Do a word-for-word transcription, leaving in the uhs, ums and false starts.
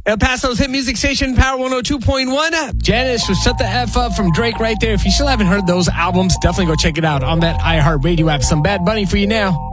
El Paso's hit music station, Power one oh two point one. Janice was Shut the F Up from Drake right there. If you still haven't heard those albums, definitely go check it out on that iHeartRadio app. Some Bad Bunny for you now.